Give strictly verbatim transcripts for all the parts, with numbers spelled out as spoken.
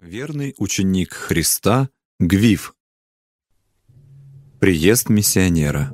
Верный ученик Христа Гвиф. Приезд миссионера.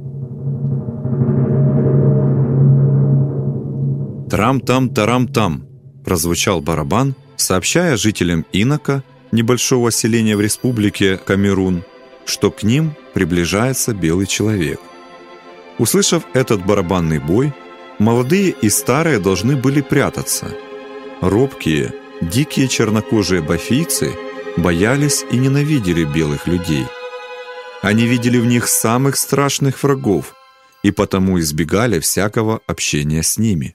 Трам-там-тарам-там прозвучал барабан, сообщая жителям Инока, небольшого селения в республике Камерун, что к ним приближается белый человек. Услышав этот барабанный бой, молодые и старые должны были прятаться. Робкие, дикие чернокожие бафийцы боялись и ненавидели белых людей. Они видели в них самых страшных врагов и потому избегали всякого общения с ними.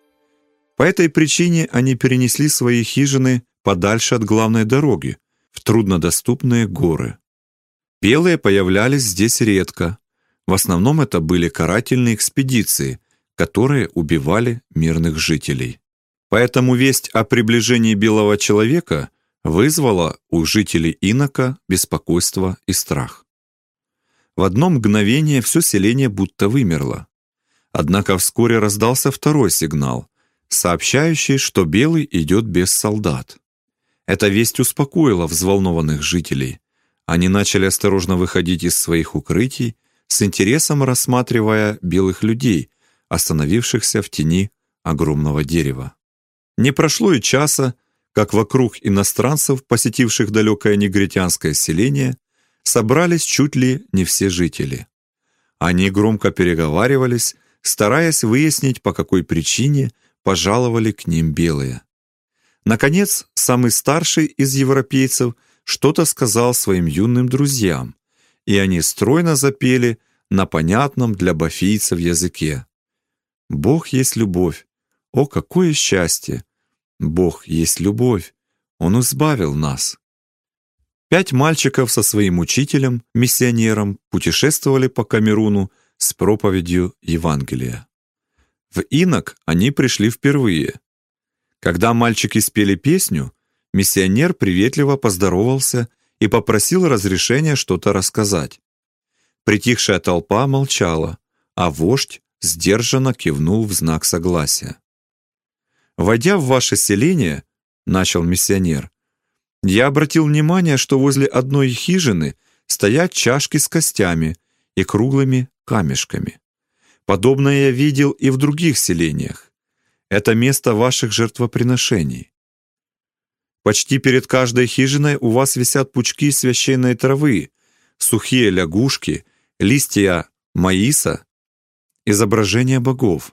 По этой причине они перенесли свои хижины подальше от главной дороги, в труднодоступные горы. Белые появлялись здесь редко. В основном это были карательные экспедиции, которые убивали мирных жителей. Поэтому весть о приближении белого человека вызвала у жителей Инока беспокойство и страх. В одно мгновение все селение будто вымерло. Однако вскоре раздался второй сигнал, сообщающий, что белый идет без солдат. Эта весть успокоила взволнованных жителей. Они начали осторожно выходить из своих укрытий, с интересом рассматривая белых людей, остановившихся в тени огромного дерева. Не прошло и часа, как вокруг иностранцев, посетивших далекое негритянское селение, собрались чуть ли не все жители. Они громко переговаривались, стараясь выяснить, по какой причине пожаловали к ним белые. Наконец, самый старший из европейцев что-то сказал своим юным друзьям, и они стройно запели на понятном для бафийцев языке. «Бог есть любовь. О, какое счастье! Бог есть любовь. Он избавил нас». Пять мальчиков со своим учителем, миссионером, путешествовали по Камеруну с проповедью Евангелия. В Инок они пришли впервые. Когда мальчики спели песню, миссионер приветливо поздоровался и попросил разрешения что-то рассказать. Притихшая толпа молчала, а вождь сдержанно кивнул в знак согласия. «Войдя в ваше селение, — начал миссионер, — я обратил внимание, что возле одной хижины стоят чашки с костями и круглыми камешками. Подобное я видел и в других селениях. Это место ваших жертвоприношений. Почти перед каждой хижиной у вас висят пучки священной травы, сухие лягушки, листья маиса, изображения богов.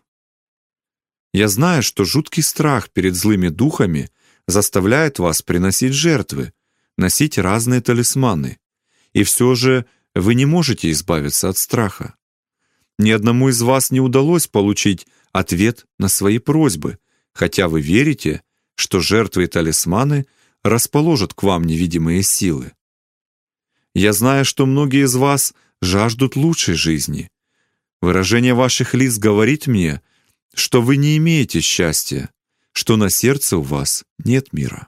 Я знаю, что жуткий страх перед злыми духами заставляет вас приносить жертвы, носить разные талисманы, и все же вы не можете избавиться от страха. Ни одному из вас не удалось получить ответ на свои просьбы, хотя вы верите, что жертвы и талисманы расположат к вам невидимые силы. Я знаю, что многие из вас жаждут лучшей жизни. Выражение ваших лиц говорит мне, что вы не имеете счастья, что на сердце у вас нет мира.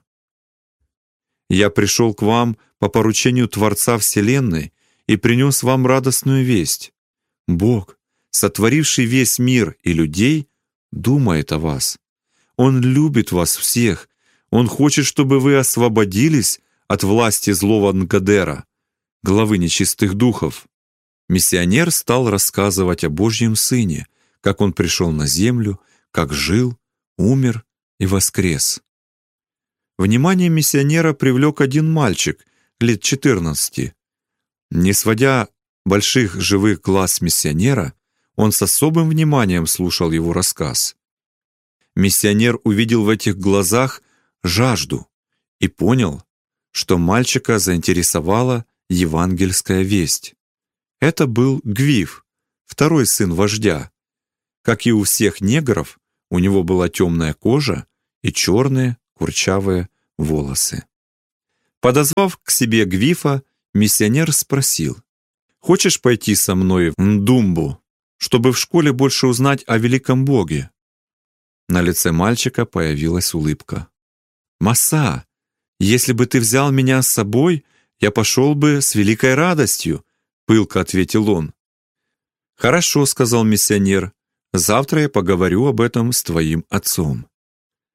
Я пришел к вам по поручению Творца Вселенной и принес вам радостную весть. Бог, сотворивший весь мир и людей, думает о вас. Он любит вас всех. Он хочет, чтобы вы освободились от власти злого Нгадера, главы нечистых духов». Миссионер стал рассказывать о Божьем Сыне, как Он пришел на землю, как жил, умер и воскрес. Внимание миссионера привлек один мальчик, лет четырнадцати. Не сводя больших живых глаз миссионера, он с особым вниманием слушал его рассказ. Миссионер увидел в этих глазах жажду и понял, что мальчика заинтересовала евангельская весть. Это был Гвиф, второй сын вождя. Как и у всех негров, у него была темная кожа и черные курчавые волосы. Подозвав к себе Гвифа, миссионер спросил: «Хочешь пойти со мной в Ндумбу, чтобы в школе больше узнать о великом Боге?» На лице мальчика появилась улыбка. «Маса, если бы ты взял меня с собой, я пошел бы с великой радостью», — пылко ответил он. «Хорошо», — сказал миссионер, — «завтра я поговорю об этом с твоим отцом».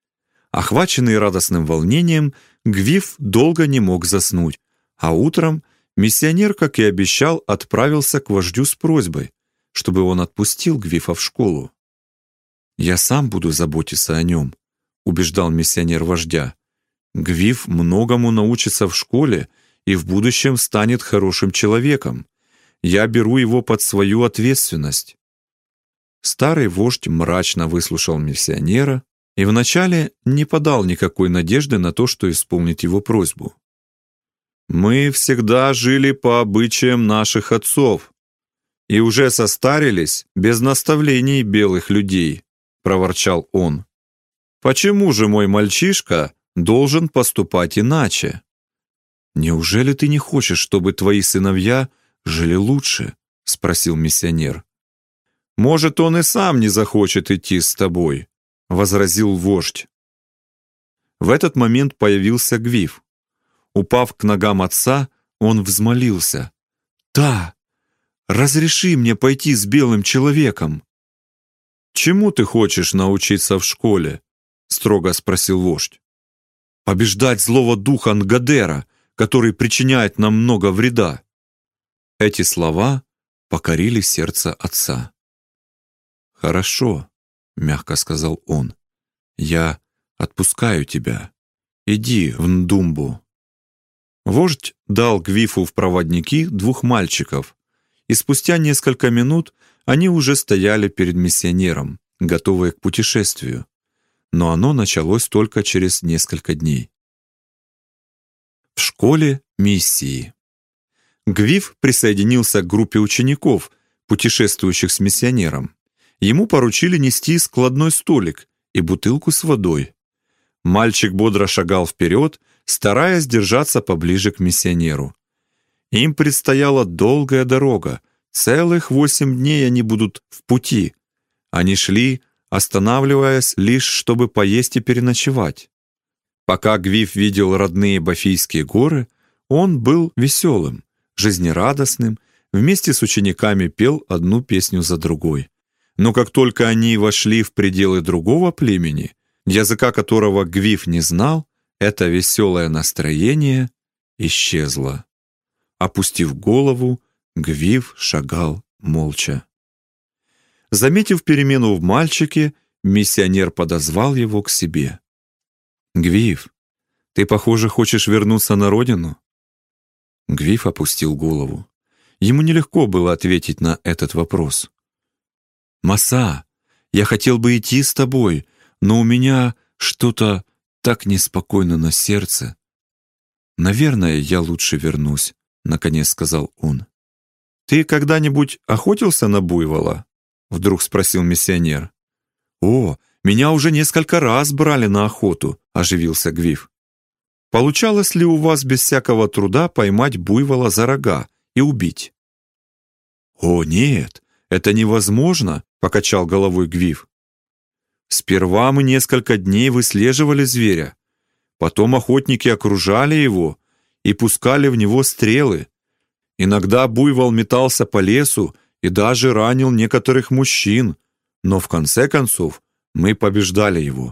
Охваченный радостным волнением, Гвиф долго не мог заснуть, а утром миссионер, как и обещал, отправился к вождю с просьбой, чтобы он отпустил Гвифа в школу. «Я сам буду заботиться о нем», — убеждал миссионер вождя. «Гвиф многому научится в школе и в будущем станет хорошим человеком. Я беру его под свою ответственность». Старый вождь мрачно выслушал миссионера и вначале не подал никакой надежды на то, что исполнит его просьбу. «Мы всегда жили по обычаям наших отцов и уже состарились без наставлений белых людей», — проворчал он. «Почему же мой мальчишка должен поступать иначе?» «Неужели ты не хочешь, чтобы твои сыновья жили лучше?» — спросил миссионер. «Может, он и сам не захочет идти с тобой», — возразил вождь. В этот момент появился Гвиф. Упав к ногам отца, он взмолился: «Да, разреши мне пойти с белым человеком». «Чему ты хочешь научиться в школе?» — строго спросил вождь. «Побеждать злого духа Нгадера, который причиняет нам много вреда». Эти слова покорили сердце отца. «Хорошо», — мягко сказал он, — «я отпускаю тебя. Иди в Ндумбу». Вождь дал Гвифу в проводники двух мальчиков, и спустя несколько минут они уже стояли перед миссионером, готовые к путешествию. Но оно началось только через несколько дней. В школе миссии. Гвиф присоединился к группе учеников, путешествующих с миссионером. Ему поручили нести складной столик и бутылку с водой. Мальчик бодро шагал вперед, стараясь держаться поближе к миссионеру. Им предстояла долгая дорога, целых восемь дней они будут в пути. Они шли, останавливаясь лишь, чтобы поесть и переночевать. Пока Гвиф видел родные Бафийские горы, он был веселым, жизнерадостным, вместе с учениками пел одну песню за другой. Но как только они вошли в пределы другого племени, языка которого Гвиф не знал, это веселое настроение исчезло. Опустив голову, Гвиф шагал молча. Заметив перемену в мальчике, миссионер подозвал его к себе. «Гвиф, ты, похоже, хочешь вернуться на родину?» Гвиф опустил голову. Ему нелегко было ответить на этот вопрос. «Маса, я хотел бы идти с тобой, но у меня что-то так неспокойно на сердце. Наверное, я лучше вернусь», — наконец сказал он. «Ты когда-нибудь охотился на буйвола?» — вдруг спросил миссионер. «О, меня уже несколько раз брали на охоту», — оживился Гвиф. «Получалось ли у вас без всякого труда поймать буйвола за рога и убить?» «О, нет, это невозможно», — покачал головой Гвиф. «Сперва мы несколько дней выслеживали зверя, потом охотники окружали его и пускали в него стрелы. Иногда буйвол метался по лесу и даже ранил некоторых мужчин, но в конце концов мы побеждали его».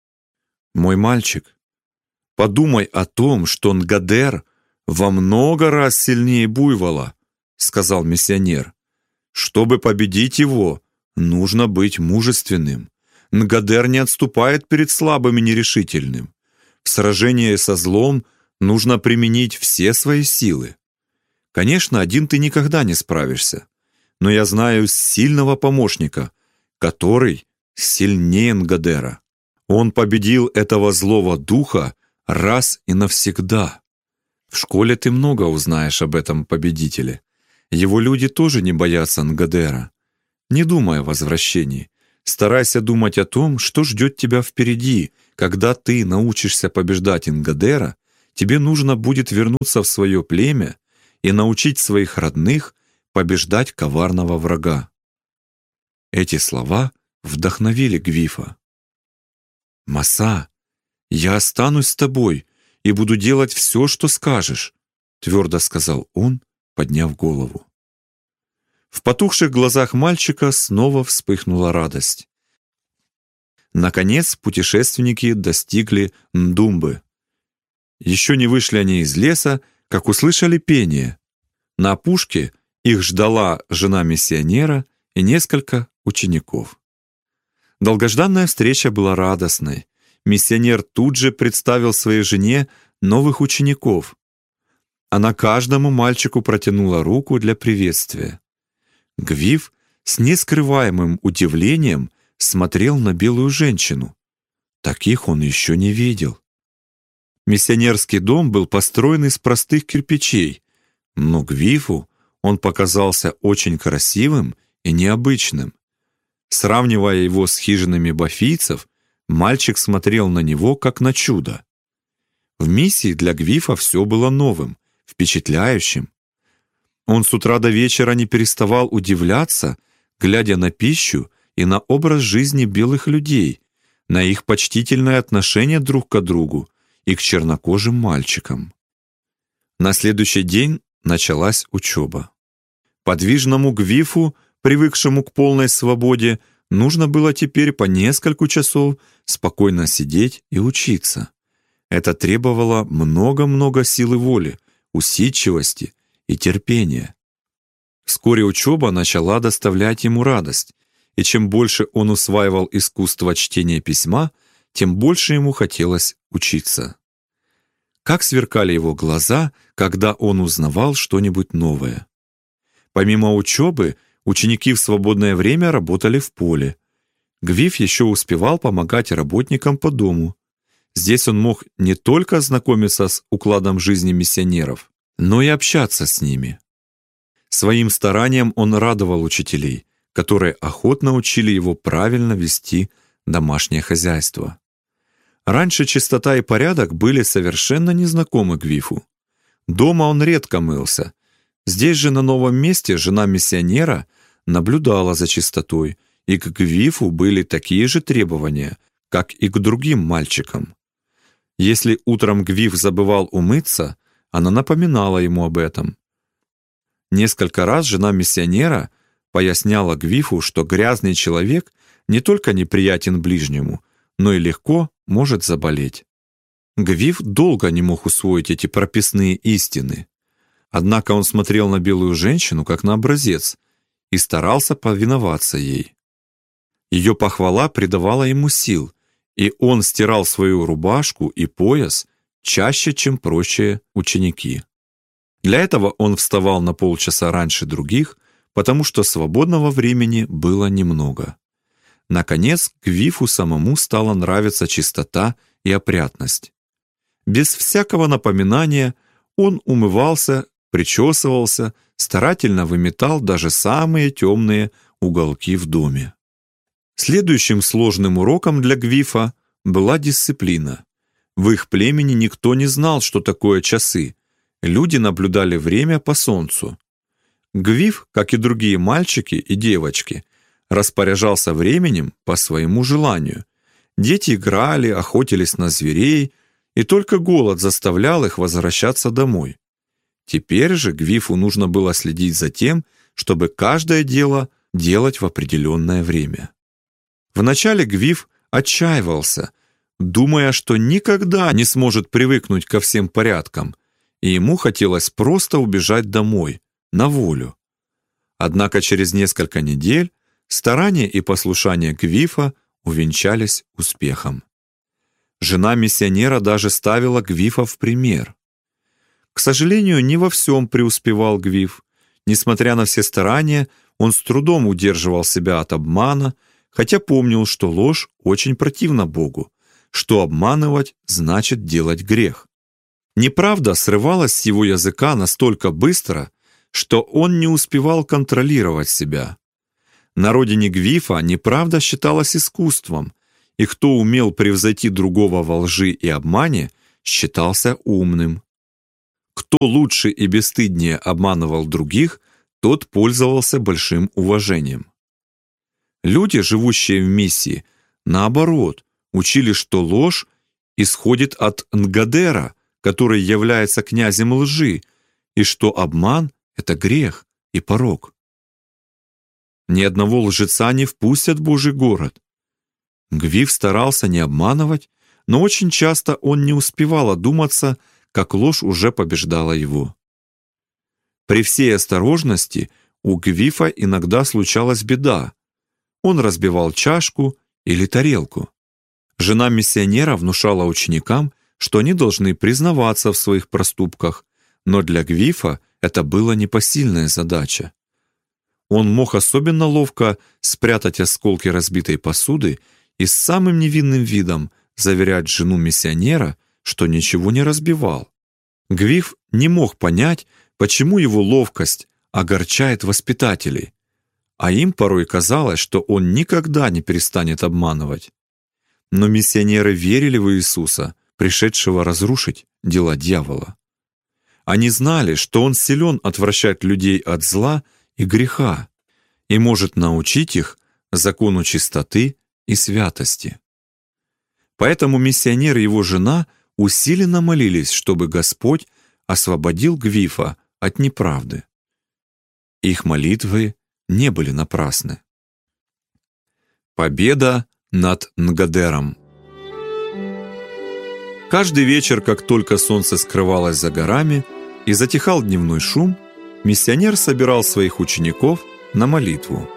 «Мой мальчик, подумай о том, что Нгадер во много раз сильнее буйвола», — сказал миссионер. «Чтобы победить его, нужно быть мужественным. Нгадер не отступает перед слабым и нерешительным. В сражении со злом нужно применить все свои силы. Конечно, один ты никогда не справишься, но я знаю сильного помощника, который сильнее Нгадера. Он победил этого злого духа раз и навсегда. В школе ты много узнаешь об этом победителе. Его люди тоже не боятся Нгадера. Не думай о возвращении. Старайся думать о том, что ждет тебя впереди. Когда ты научишься побеждать Нгадера, тебе нужно будет вернуться в свое племя и научить своих родных побеждать коварного врага». Эти слова вдохновили Гвифа. «Маса, я останусь с тобой и буду делать все, что скажешь», — твердо сказал он, подняв голову. В потухших глазах мальчика снова вспыхнула радость. Наконец путешественники достигли Ндумбы. Еще не вышли они из леса, как услышали пение. На опушке их ждала жена миссионера и несколько учеников. Долгожданная встреча была радостной. Миссионер тут же представил своей жене новых учеников. Она каждому мальчику протянула руку для приветствия. Гвиф с нескрываемым удивлением смотрел на белую женщину. Таких он еще не видел. Миссионерский дом был построен из простых кирпичей, но Гвифу он показался очень красивым и необычным. Сравнивая его с хижинами бафийцев, мальчик смотрел на него как на чудо. В миссии для Гвифа все было новым, впечатляющим. Он с утра до вечера не переставал удивляться, глядя на пищу и на образ жизни белых людей, на их почтительное отношение друг к другу и к чернокожим мальчикам. На следующий день началась учеба. Подвижному Гвифу, привыкшему к полной свободе, нужно было теперь по несколько часов спокойно сидеть и учиться. Это требовало много-много силы воли, усидчивости и терпения. Вскоре учеба начала доставлять ему радость, и чем больше он усваивал искусство чтения письма, тем больше ему хотелось учиться. Как сверкали его глаза, когда он узнавал что-нибудь новое. Помимо учебы, ученики в свободное время работали в поле. Гвиф еще успевал помогать работникам по дому. Здесь он мог не только ознакомиться с укладом жизни миссионеров, но и общаться с ними. Своим старанием он радовал учителей, которые охотно учили его правильно вести домашнее хозяйство. Раньше чистота и порядок были совершенно незнакомы Гвифу. Дома он редко мылся. Здесь же на новом месте жена миссионера наблюдала за чистотой, и к Гвифу были такие же требования, как и к другим мальчикам. Если утром Гвиф забывал умыться, она напоминала ему об этом. Несколько раз жена миссионера поясняла Гвифу, что грязный человек не только неприятен ближнему, но и легко может заболеть. Гвиф долго не мог усвоить эти прописные истины. Однако он смотрел на белую женщину как на образец и старался повиноваться ей. Ее похвала придавала ему сил, и он стирал свою рубашку и пояс чаще, чем прочие ученики. Для этого он вставал на полчаса раньше других, потому что свободного времени было немного. Наконец, Гвифу самому стала нравиться чистота и опрятность. Без всякого напоминания он умывался, причесывался, старательно выметал даже самые темные уголки в доме. Следующим сложным уроком для Гвифа была дисциплина. В их племени никто не знал, что такое часы. Люди наблюдали время по солнцу. Гвиф, как и другие мальчики и девочки, распоряжался временем по своему желанию. Дети играли, охотились на зверей, и только голод заставлял их возвращаться домой. Теперь же Гвифу нужно было следить за тем, чтобы каждое дело делать в определенное время. Вначале Гвиф отчаивался, думая, что никогда не сможет привыкнуть ко всем порядкам, и ему хотелось просто убежать домой, на волю. Однако через несколько недель старания и послушание Гвифа увенчались успехом. Жена миссионера даже ставила Гвифа в пример. К сожалению, не во всем преуспевал Гвиф. Несмотря на все старания, он с трудом удерживал себя от обмана, хотя помнил, что ложь очень противна Богу, что обманывать значит делать грех. Неправда срывалась с его языка настолько быстро, что он не успевал контролировать себя. На родине Гвифа неправда считалась искусством, и кто умел превзойти другого во лжи и обмане, считался умным. Кто лучше и бесстыднее обманывал других, тот пользовался большим уважением. Люди, живущие в миссии, наоборот, учили, что ложь исходит от Нгадера, который является князем лжи, и что обман — это грех и порок. Ни одного лжеца не впустят в Божий город. Гвиф старался не обманывать, но очень часто он не успевал одуматься, как ложь уже побеждала его. При всей осторожности у Гвифа иногда случалась беда. Он разбивал чашку или тарелку. Жена миссионера внушала ученикам, что они должны признаваться в своих проступках, но для Гвифа это была непосильная задача. Он мог особенно ловко спрятать осколки разбитой посуды и с самым невинным видом заверять жену миссионера, что ничего не разбивал. Гвиф не мог понять, почему его ловкость огорчает воспитателей, а им порой казалось, что он никогда не перестанет обманывать. Но миссионеры верили в Иисуса, пришедшего разрушить дела дьявола. Они знали, что он силен отвращать людей от зла и греха и может научить их закону чистоты и святости. Поэтому миссионер и его жена усиленно молились, чтобы Господь освободил Гвифа от неправды. Их молитвы не были напрасны. Победа над Нгадером. Каждый вечер, как только солнце скрывалось за горами и затихал дневной шум, миссионер собирал своих учеников на молитву.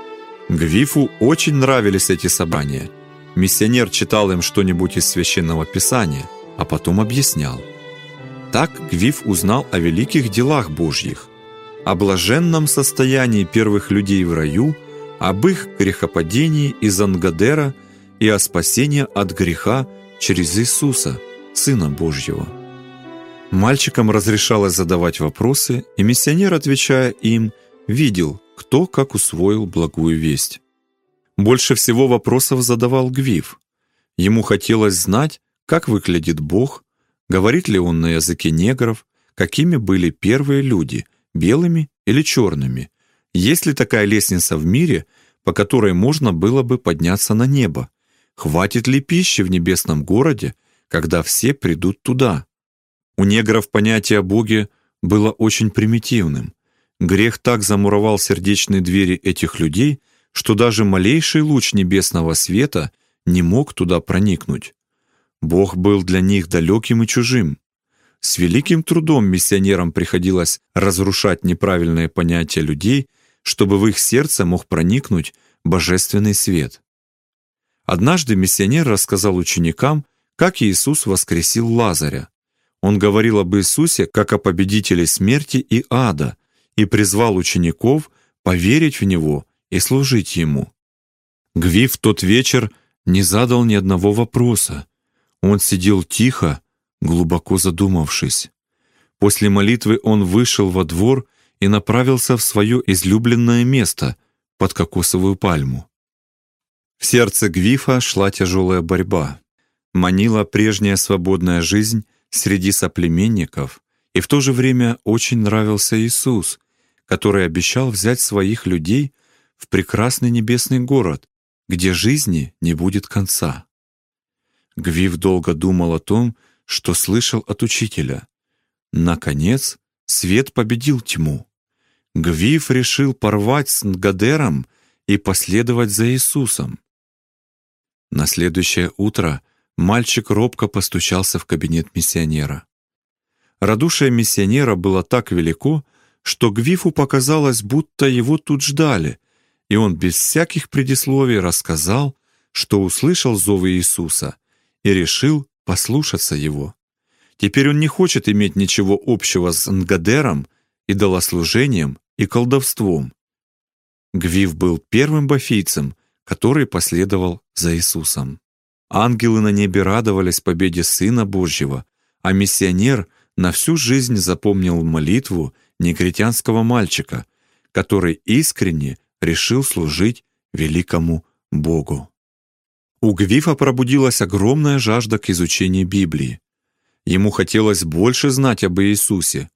Гвифу очень нравились эти собрания. Миссионер читал им что-нибудь из Священного Писания, а потом объяснял. Так Гвиф узнал о великих делах Божьих, о блаженном состоянии первых людей в раю, об их грехопадении из Нгадера и о спасении от греха через Иисуса, Сына Божьего. Мальчикам разрешалось задавать вопросы, и миссионер, отвечая им, видел, кто как усвоил благую весть. Больше всего вопросов задавал Гвиф. Ему хотелось знать, как выглядит Бог, говорит ли он на языке негров, какими были первые люди, белыми или черными, есть ли такая лестница в мире, по которой можно было бы подняться на небо, хватит ли пищи в небесном городе, когда все придут туда. У негров понятие о Боге было очень примитивным. Грех так замуровал сердечные двери этих людей, что даже малейший луч небесного света не мог туда проникнуть. Бог был для них далеким и чужим. С великим трудом миссионерам приходилось разрушать неправильные понятия людей, чтобы в их сердце мог проникнуть божественный свет. Однажды миссионер рассказал ученикам, как Иисус воскресил Лазаря. Он говорил об Иисусе как о победителе смерти и ада и призвал учеников поверить в Него и служить Ему. Гвиф в тот вечер не задал ни одного вопроса. Он сидел тихо, глубоко задумавшись. После молитвы он вышел во двор и направился в свое излюбленное место под кокосовую пальму. В сердце Гвифа шла тяжелая борьба. Манила прежняя свободная жизнь среди соплеменников, и в то же время очень нравился Иисус, который обещал взять своих людей в прекрасный небесный город, где жизни не будет конца. Гвиф долго думал о том, что слышал от учителя. Наконец, свет победил тьму. Гвиф решил порвать с Нгадером и последовать за Иисусом. На следующее утро мальчик робко постучался в кабинет миссионера. Радушие миссионера было так велико, что Гвифу показалось, будто его тут ждали, и он без всяких предисловий рассказал, что услышал зов Иисуса и решил послушаться его. Теперь он не хочет иметь ничего общего с Нгадером, идолослужением и колдовством. Гвиф был первым бафийцем, который последовал за Иисусом. Ангелы на небе радовались победе Сына Божьего, а миссионер на всю жизнь запомнил молитву негритянского мальчика, который искренне решил служить великому Богу. У Гвифа пробудилась огромная жажда к изучению Библии. Ему хотелось больше знать об Иисусе,